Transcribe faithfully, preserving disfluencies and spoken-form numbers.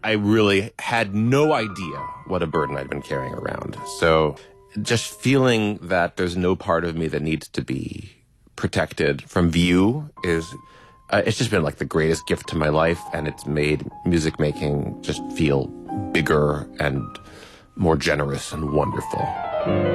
I really had no idea what a burden I'd been carrying around. So just feeling that there's no part of me that needs to be protected from view is, uh, it's just been like the greatest gift to my life. And it's made music making just feel bigger and more generous and wonderful.